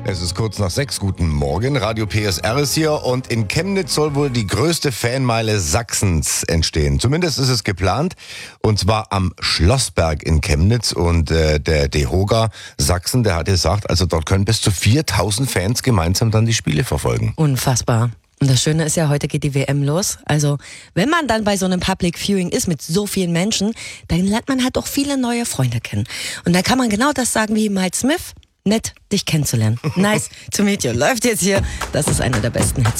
Es ist kurz nach 6. Guten Morgen. Radio PSR ist hier und in Chemnitz soll wohl die größte Fanmeile Sachsens entstehen. Zumindest ist es geplant. Und zwar am Schlossberg in Chemnitz. Und der DEHOGA Sachsen, der hat gesagt, also dort können bis zu 4000 Fans gemeinsam dann die Spiele verfolgen. Unfassbar. Und das Schöne ist ja, heute geht die WM los. Also, wenn man dann bei so einem Public Viewing ist mit so vielen Menschen, dann lernt man halt auch viele neue Freunde kennen. Und da kann man genau das sagen wie Mike Smith. Nett, dich kennenzulernen. Nice to meet you. Läuft jetzt hier. Das ist einer der besten Hits.